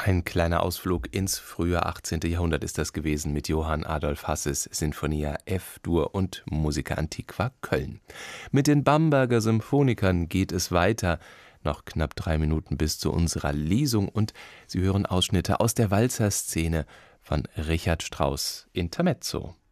Ein kleiner Ausflug ins frühe 18. Jahrhundert ist das gewesen mit Johann Adolf Hasses Sinfonia F-Dur und Musica Antiqua Köln. Mit den Bamberger Symphonikern geht es weiter. Noch knapp 3 Minuten bis zu unserer Lesung und Sie hören Ausschnitte aus der Walzerszene von Richard Strauss Intermezzo.